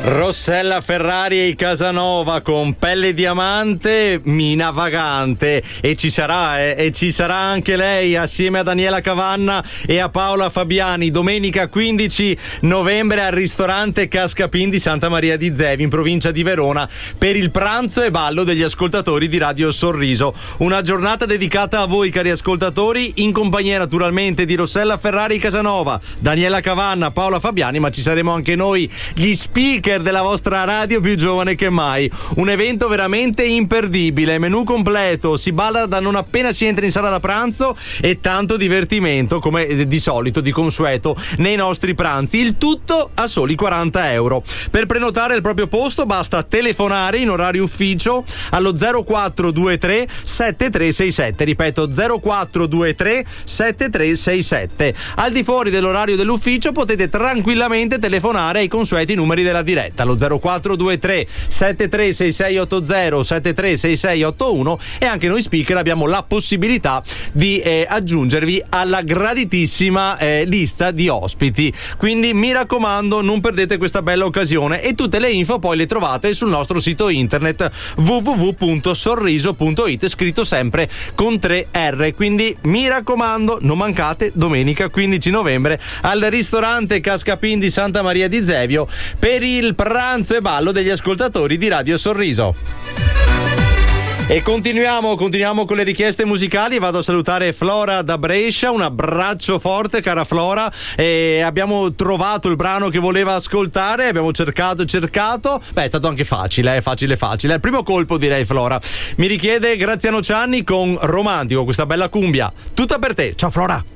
Rossella Ferrari e Casanova con Pelle Diamante, Mina Vagante, e ci sarà anche lei assieme a Daniela Cavanna e a Paola Fabiani domenica 15 novembre al ristorante Cascapin di Santa Maria di Zevi in provincia di Verona per il pranzo e ballo degli ascoltatori di Radio Sorriso. Una giornata dedicata a voi, cari ascoltatori, in compagnia naturalmente di Rossella Ferrari Casanova, Daniela Cavanna, Paola Fabiani, ma ci saremo anche noi, gli speaker della vostra radio più giovane che mai. Un evento veramente imperdibile, menù completo, si balla da non appena si entra in sala da pranzo e tanto divertimento come di solito, di consueto nei nostri pranzi, il tutto a soli 40 euro. Per prenotare il proprio posto basta telefonare in orario ufficio allo 0423 7367, ripeto 0423 7367. Al di fuori dell'orario dell'ufficio potete tranquillamente telefonare ai consueti numeri della diretta allo 0423 736680 736681, e anche noi speaker abbiamo la possibilità di aggiungervi alla graditissima lista di ospiti, quindi mi raccomando non perdete questa bella occasione, e tutte le info poi le trovate sul nostro sito internet www.sorriso.it, scritto sempre con 3R, quindi mi raccomando non mancate domenica 15 novembre al ristorante Cascapin di Santa Maria di Zevio per il pranzo e ballo degli ascoltatori di Radio Sorriso. E continuiamo con le richieste musicali. Vado a salutare Flora da Brescia, un abbraccio forte cara Flora, e abbiamo trovato il brano che voleva ascoltare, abbiamo cercato, beh è stato anche facile, facile, il primo colpo direi. Flora mi richiede Graziano Cianni con Romantico, questa bella cumbia, tutta per te, ciao Flora.